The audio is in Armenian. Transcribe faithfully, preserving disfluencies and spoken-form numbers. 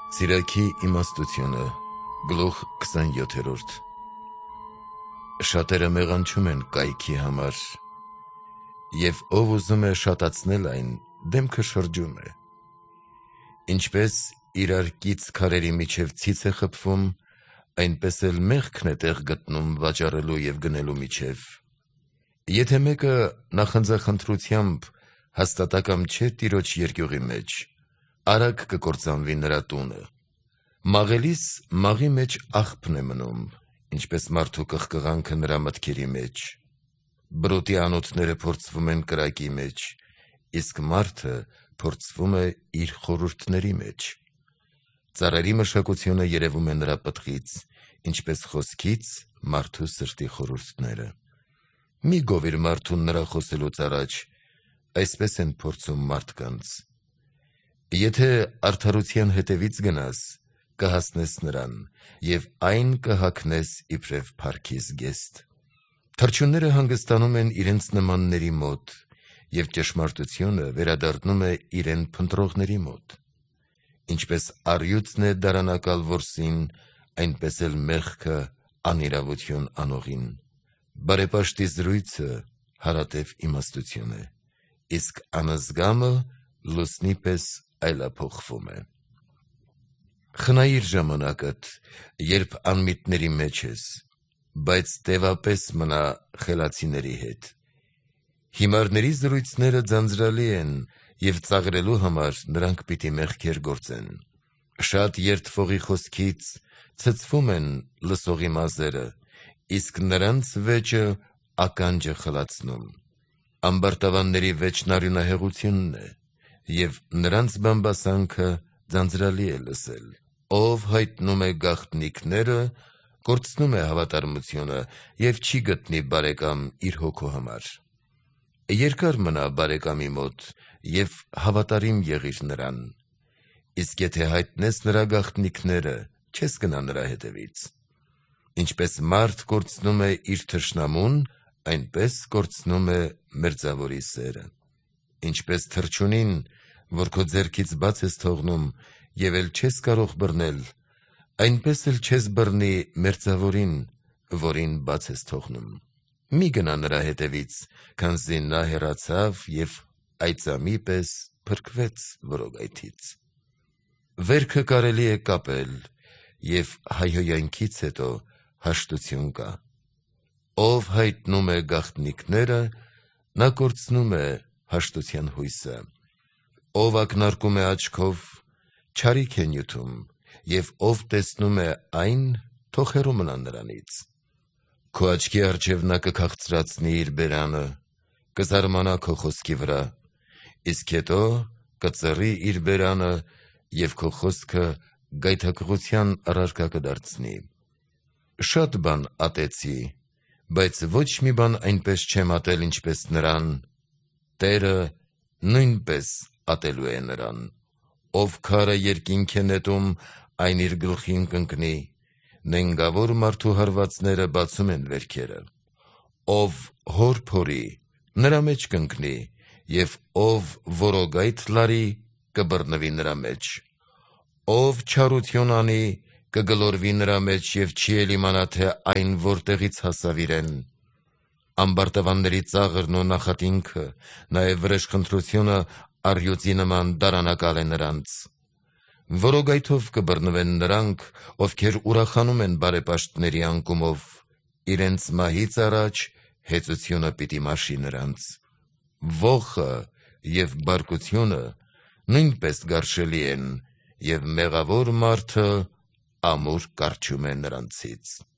Ծիրաքի իմաստությունը, գլուխ քսանյոթերորդ Շատերը մեղանչում են կայքի համար, և ով ուզում է շատացնել այն, դեմքը շրջում է։ Ինչպես իրար կից քարերի միջև ցից է խփվում, այնպես էլ մեղքն է տեղ գտնում վաճառելու և գնելու միջև։ Եթե մեկը նախանձախնդրությամբ հաստատակամ չէ Տիրոջ երկյուղի մեջ, արագ կկործանվի նրա տունը։ Մաղելիս մաղի մեջ աղբն է մնում, ինչպես մարդու կղկղանքը նրա մտքերի մեջ։ Բրոտի անոթները փորձվում են կրակի մեջ, իսկ մարդը փորձվում է իր խորհուրդների մեջ։ Ծառերի մշակությունը երևում է նրա պտղից, ինչպես խոսքից մարդու սրտի խորհուրդները։ Մի գովիր մարդուն նրա խոսելուց առաջ, այսպես են փորձում մարդկանց։ Եթե արդարության հետևից գնաս, կհասնես նրան, և այն կհագնես իբրև փառքի զգեստ։ Թռչունները հանգստանում են իրենց նմանների մոտ, և ճշմարտությունը վերադառնում է իրեն փնտրողների մոտ։ Ինչպես առյուծն է դարանակալ որսին, այնպես էլ մեղքը անիրավություն անողին։ Բարեպաշտի զրույցը հարատև իմաստություն է, իսկ անզգամը լուսնի պես այլափոխվում է։ Խնայիր ժամանակդ, երբ անմիտների մեջ ես, բայց տևապես մնա խելացիների հետ։ Հիմարների զրույցները ձանձրալի են, և ծաղրելու համար նրանք պիտի մեղքեր գործեն։ Շատ երդվողի խոսքից ցցվում են լսողի մազերը, իսկ նրանց վեճը ականջը խլացնում։ Ամբարտավանների վեճն արյունահեղությունն է, և նրանց բամբասանքը ձանձրալի է լսել։ Ով հայտնում է գաղտնիքները, կորցնում է հավատարմությունը և չի գտնի բարեկամ իր հոգու համար։ Երկար մնա բարեկամի մոտ և հավատարիմ եղիր նրան, իսկ եթե հայտնես նրա գաղտնիքները, չես գնա նրա հետևից։ Ինչպես մարդ կորցնում է իր թշնամուն, այնպես կորցնում է մերձավորի սերը։ Ինչպես թռչունին, որ քո ձեռքից բաց ես թողնում, և էլ չես կարող բռնել, այնպես էլ չես բռնի մերձավորին, որին բաց ես թողնում։ Մի գնա նրա հետևից, քանզի նա հեռացավ և այծամի պես փրկվեց որոգայթից։ Վերքը կարելի է կապել, և հայհոյանքից հետո հաշտություն կա։ Ով հայտնում է գաղտնիքները, նա կորցնում է հաշտության հույսը։ Ով ակնարկում է աչքով, չարիք է նյութում, և ով տեսնում է այն, թող հեռու մնա նրանից։ Քո աչքի առջև նա կքաղցրացնի իր բերանը, կզարմանա քո խոսքի վրա, իսկ հետո կծռի իր բերանը և քո խոսքը գայթակղության առարկա կդարձնի։ Շատ բան ատեցի, բայց ոչ մի բան այնպես չեմ ատել, ինչպես նրան, Տերը նույնպես ատելու է նրան։ Ով քարը երկինք է նետում, այն իր գլխին կընկնի, նենգավոր մարդու հարվածները բացում են վերքերը։ Ով հոր փորի, նրա մեջ կընկնի, և ով որոգայթ լարի, կբռնվի նրա մեջ։ Ով չարություն անի, կգլորվի նրա մեջ և չի էլ իմանա, թե այն որտեղից հասավ իրեն։ Ամբարտավանների ծաղրն ու նախատինքը, նաև վրեժխնդրությունը առյուծի նման դարանակալ է նրանց։ Որոգայթով կբռնվեն նրանք, ովքեր ուրախանում են բարեպաշտների անկումով, իրենց մահից առաջ հեծությունը պիտի մաշի նրանց։ Ոխը և բարկությունը նույնպես գարշելի են, և մեղավոր մարդը ամուր կառչում է նրանցից։